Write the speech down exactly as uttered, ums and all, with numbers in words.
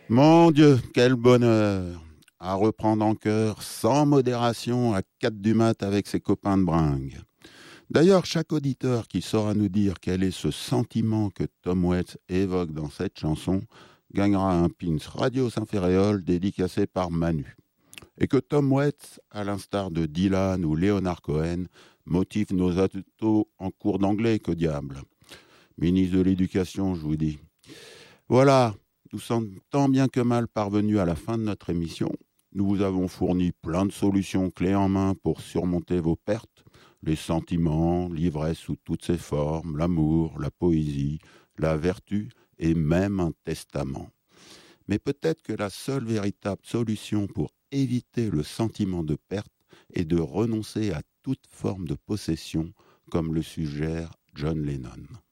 Mon Dieu, quel bonheur à reprendre en chœur, sans modération, à quatre du mat avec ses copains de bringue. D'ailleurs, chaque auditeur qui saura nous dire quel est ce sentiment que Tom Waits évoque dans cette chanson gagnera un pins Radio Saint-Ferréol dédicacé par Manu. Et que Tom Waits, à l'instar de Dylan ou Leonard Cohen, motive nos ados en cours d'anglais, que diable. Ministre de l'Éducation, je vous dis. Voilà, nous sommes tant bien que mal parvenus à la fin de notre émission. Nous vous avons fourni plein de solutions clés en main pour surmonter vos pertes, les sentiments, l'ivresse sous toutes ses formes, l'amour, la poésie, la vertu et même un testament. Mais peut-être que la seule véritable solution pour éviter le sentiment de perte est de renoncer à toute forme de possession, comme le suggère John Lennon.